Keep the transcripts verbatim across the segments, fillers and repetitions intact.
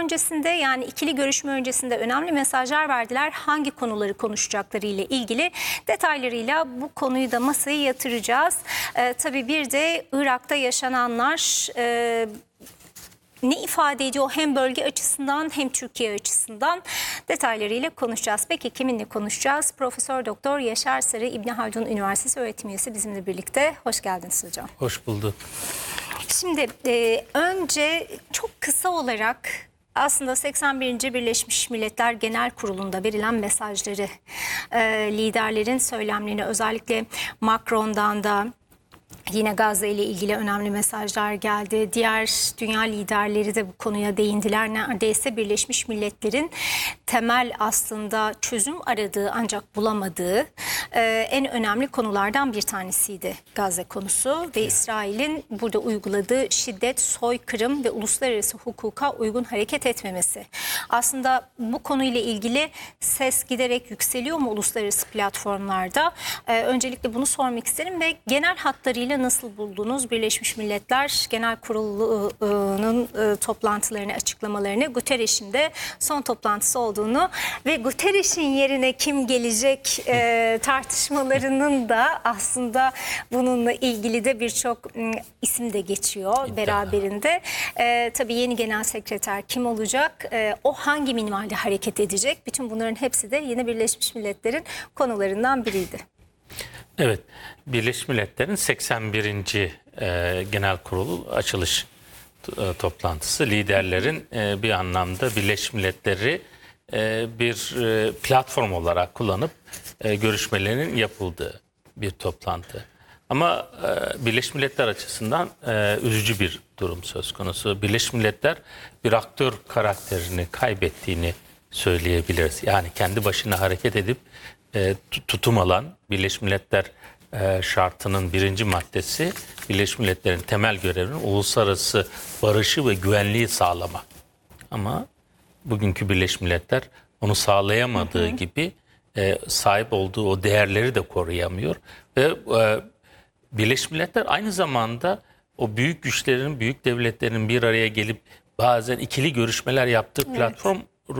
öncesinde, yani ikili görüşme öncesinde önemli mesajlar verdiler. Hangi konuları konuşacakları ile ilgili detaylarıyla bu konuyu da masaya yatıracağız. Ee, tabii bir de Irak'ta yaşananlar e, ne ifade ediyor hem bölge açısından hem Türkiye açısından, detaylarıyla konuşacağız. Peki kiminle konuşacağız? Profesör Doktor Yaşar Sarı, İbn Haldun Üniversitesi öğretim üyesi bizimle birlikte. Hoş geldiniz hocam. Hoş bulduk. Şimdi e, önce çok kısa olarak aslında seksen birinci Birleşmiş Milletler Genel Kurulu'nda verilen mesajları, e, liderlerin söylemlerini, özellikle Macron'dan da yine Gazze ile ilgili önemli mesajlar geldi. Diğer dünya liderleri de bu konuya değindiler. Neredeyse Birleşmiş Milletler'in temel aslında çözüm aradığı ancak bulamadığı e, en önemli konulardan bir tanesiydi Gazze konusu ve İsrail'in burada uyguladığı şiddet, soykırım ve uluslararası hukuka uygun hareket etmemesi. Aslında bu konuyla ilgili ses giderek yükseliyor mu uluslararası platformlarda? E, öncelikle bunu sormak isterim ve genel hatlarıyla nasıl buldunuz Birleşmiş Milletler Genel Kurulu'nun e, toplantılarını, açıklamalarını? Guterres'in de son toplantısı olduğunu ve Guterres'in yerine kim gelecek e, tartışmalarının da aslında bununla ilgili de birçok isim de geçiyor İddia. beraberinde. E, tabii yeni genel sekreter kim olacak? E, o hangi minvalde hareket edecek? Bütün bunların hepsi de yine Birleşmiş Milletler'in konularından biriydi. Evet, Birleşmiş Milletler'in seksen birinci E, Genel Kurulu açılış e, toplantısı, liderlerin e, bir anlamda Birleşmiş Milletler'i e, bir e, platform olarak kullanıp e, görüşmelerinin yapıldığı bir toplantı. Ama e, Birleşmiş Milletler açısından e, üzücü bir durum söz konusu. Birleşmiş Milletler bir aktör karakterini kaybettiğini söyleyebiliriz. Yani kendi başına hareket edip e, tutum alan, Birleşmiş Milletler e, şartının birinci maddesi Birleşmiş Milletler'in temel görevinin uluslararası barışı ve güvenliği sağlamak. Ama bugünkü Birleşmiş Milletler onu sağlayamadığı hı hı. gibi e, sahip olduğu o değerleri de koruyamıyor. Ve e, Birleşmiş Milletler aynı zamanda o büyük güçlerin, büyük devletlerin bir araya gelip bazen ikili görüşmeler yaptığı evet. platform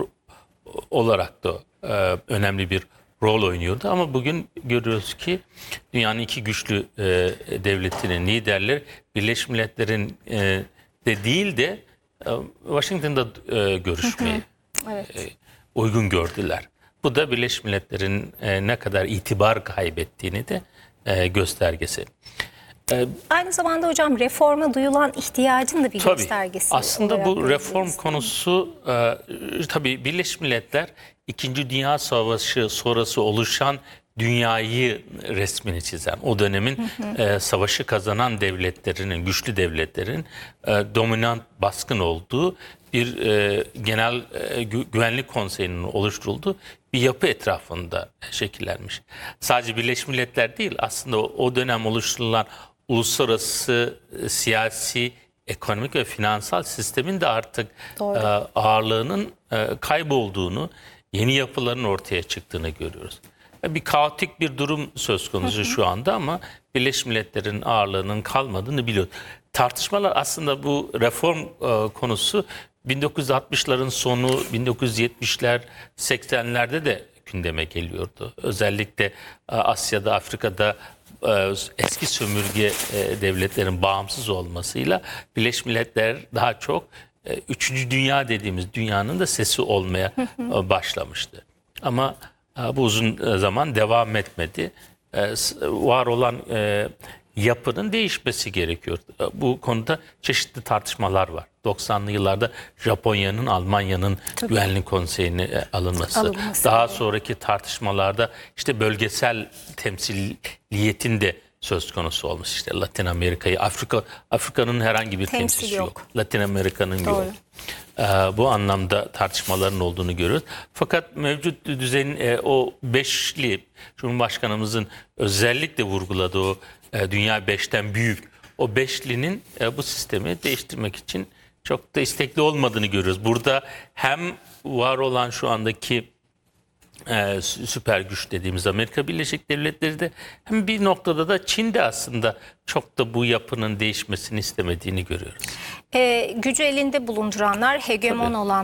olarak da e, önemli bir rol oynuyordu. Ama bugün görüyoruz ki dünyanın iki güçlü e, devletinin liderleri Birleşmiş Milletler'in e, de değil de e, Washington'da e, görüşmeyi evet. e, uygun gördüler. Bu da Birleşmiş Milletler'in e, ne kadar itibar kaybettiğini de e, göstergesi. E, Aynı zamanda hocam reforma duyulan ihtiyacın da bir tabii, göstergesi. Aslında bu reform konusu e, tabii Birleşmiş Milletler İkinci Dünya Savaşı sonrası oluşan dünyayı resmini çizen, o dönemin hı hı. E, savaşı kazanan devletlerinin, güçlü devletlerin e, dominant, baskın olduğu bir e, genel e, gü güvenlik konseyinin oluşturulduğu bir yapı etrafında şekillenmiş. Sadece Birleşmiş Milletler değil, aslında o, o dönem oluşturulan uluslararası e, siyasi, ekonomik ve finansal sistemin de artık e, ağırlığının e, kaybolduğunu, yeni yapıların ortaya çıktığını görüyoruz. Bir kaotik bir durum söz konusu hı hı. şu anda ama Birleşmiş Milletler'in ağırlığının kalmadığını biliyoruz. Tartışmalar aslında bu reform e, konusu bin dokuz yüz altmışların sonu, bin dokuz yüz yetmişler, seksenlerde de gündeme geliyordu. Özellikle e, Asya'da, Afrika'da e, eski sömürge e, devletlerin bağımsız olmasıyla Birleşmiş Milletler daha çok e, üçüncü dünya dediğimiz dünyanın da sesi olmaya e, başlamıştı. Ama bu uzun zaman devam etmedi. Var olan yapının değişmesi gerekiyor. Bu konuda çeşitli tartışmalar var. doksanlı yıllarda Japonya'nın, Almanya'nın Tabii. Güvenlik Konseyi'ne alınması. alınması. Daha sonraki tartışmalarda işte bölgesel temsiliyetin de söz konusu olmuş. İşte Latin Amerika'yı, Afrika, Afrika'nın herhangi bir Temsil temsilcisi yok. yok. Latin Amerika'nın yok. Ee, bu anlamda tartışmaların olduğunu görüyoruz. Fakat mevcut düzenin e, o beşli, Cumhurbaşkanımızın özellikle vurguladığı o e, dünya beşten büyük, o beşlinin e, bu sistemi değiştirmek için çok da istekli olmadığını görüyoruz. Burada hem var olan şu andaki Ee, süper güç dediğimiz Amerika Birleşik Devletleri de hem bir noktada da Çin de aslında çok da bu yapının değişmesini istemediğini görüyoruz. E, gücü elinde bulunduranlar, hegemon Tabii. olan